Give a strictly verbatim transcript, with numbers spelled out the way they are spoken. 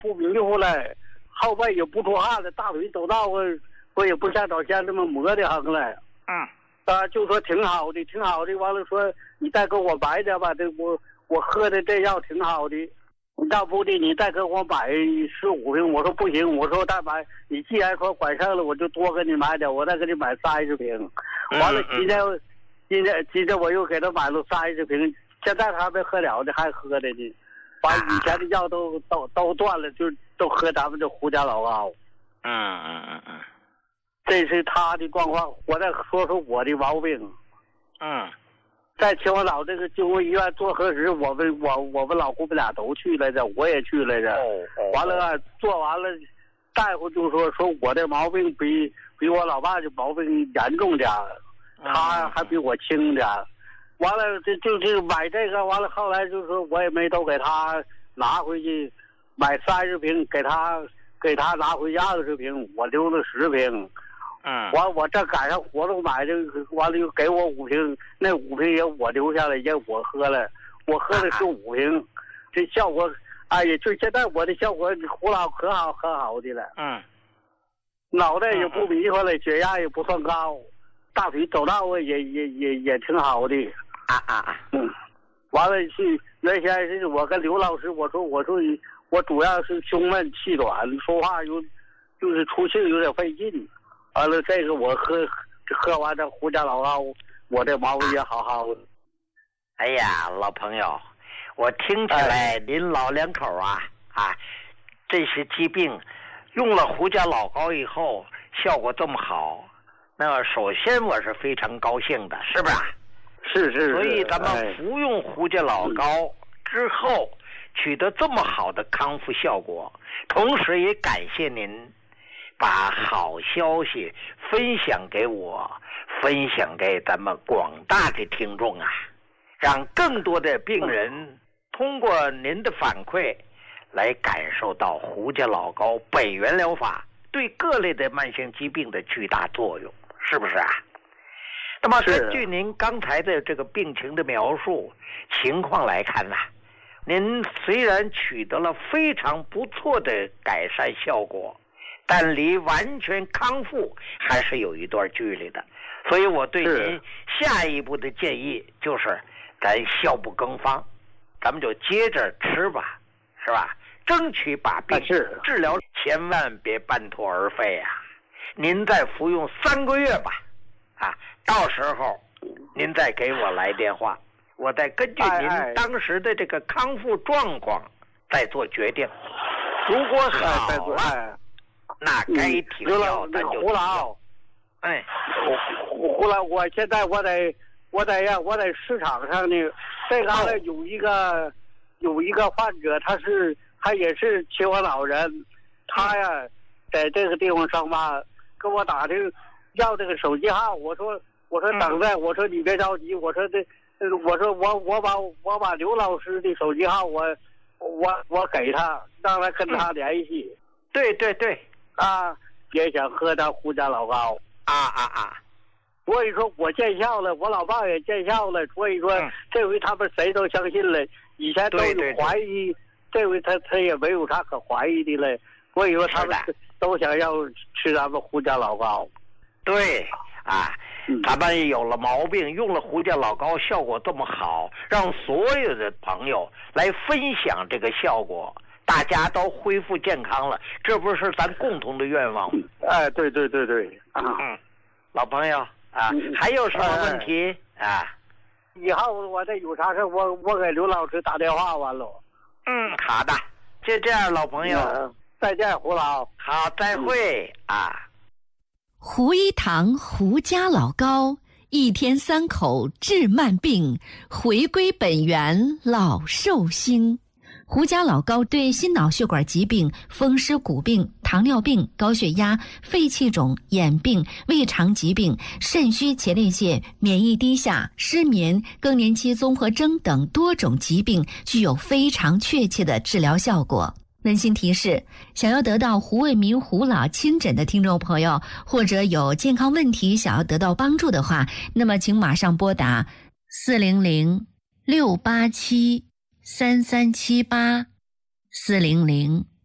不迷糊了，后背也不出汗了，大腿走道啊，我也不像早先这么磨的很了。 嗯。 啊，就说挺好的，挺好的。完了说你再给我买点吧，这我我喝的这药挺好的。要不的你再给我买十五瓶，我说不行，我说再买，你既然说管事了，我就多给你买点，我再给你买三十瓶。完了今天今天今天我又给他买了三十瓶，现在他还没喝了呢，还喝的呢。把以前的药都都都断了，就都喝咱们这胡家老膏。 嗯嗯嗯嗯。 这是他的状况，我再说说我的毛病。 嗯， 在秦皇岛这个经过医院做核实，我们我我们老姑们俩都去来着，我也去来着。 哦哦。 完了做完了，大夫就说说我的毛病比比我老爸的毛病严重点，他还比我轻点。完了这就就买这个，完了后来就说我也没都给他拿回去，买三十瓶给他给他拿回去二十瓶，我留了十瓶。 嗯， 完我这赶上活动买的，完了又给我五瓶，那五瓶也我留下来，也我喝了，我喝的是五瓶，啊、这效果，哎呀，就现在我的效果胡老可好可好的了。 嗯， 脑袋也不迷糊了，血压也不算高，大腿走道啊也也也也挺好的。 啊啊啊！ 嗯，完了是原先是我跟刘老师我说我说我主要是胸闷气短，说话有就是出气有点费劲。完了，这个我喝喝完这胡家老膏，我这毛病也好好的。 哎呀，老朋友，我听起来您老两口啊啊，这些疾病用了胡家老膏以后效果这么好，那么首先我是非常高兴的，是不是？ 是是。 所以咱们服用胡家老膏之后取得这么好的康复效果，同时也感谢您把好消息分享给我，分享给咱们广大的听众啊，让更多的病人通过您的反馈来感受到胡家老膏北元疗法对各类的慢性疾病的巨大作用，是不是啊？那么根据您刚才的这个病情的描述情况来看呢、啊，您虽然取得了非常不错的改善效果，但离完全康复还是有一段距离的，所以我对您下一步的建议就是，咱效不更方，咱们就接着吃吧，是吧？争取把病治疗，千万别半途而废啊！您再服用三个月吧，啊，到时候您再给我来电话，我再根据您当时的这个康复状况再做决定。如果好了，那该停药咱就停药。哎， 胡胡老，我现在我得我得呀，我在市场上呢，这嘎达有一个有一个患者，他是他也是秦皇岛人，他呀在这个地方上班，跟我打听要这个手机号，我说我说等待，我说你别着急，我说这我说我我把我把刘老师的手机号我我我给他，让他跟他联系。 嗯、对对对。 啊，也想喝点胡家老膏啊啊啊！ 所以说我见效了，我老爸也见效了，所以说、嗯、这回他们谁都相信了，以前都有怀疑，这回他他也没有啥可怀疑的了，所以说他们都想要吃咱们胡家老膏。 对啊，嗯、咱们有了毛病，用了胡家老膏效果这么好，让所有的朋友来分享这个效果。大家都恢复健康了，这不是咱共同的愿望吗？ 哎，对对对对，啊、 嗯，老朋友啊，嗯、还有什么问题、哎、啊？ 以后我再有啥事，我我给刘老师打电话完了。 嗯，好的，就这样，老朋友， 嗯、再见，胡老。 好，再会、嗯、啊。 胡一堂胡家老膏，一天三口治慢病，回归本源老寿星。胡家老膏对心脑血管疾病、风湿骨病、糖尿病、高血压、肺气肿、眼病、胃肠疾病、肾虚前列腺、免疫低下、失眠、更年期综合征等多种疾病具有非常确切的治疗效果。温馨提示，想要得到胡卫民胡老亲诊的听众朋友，或者有健康问题想要得到帮助的话，那么请马上拨打四零零六八七三三七八四零零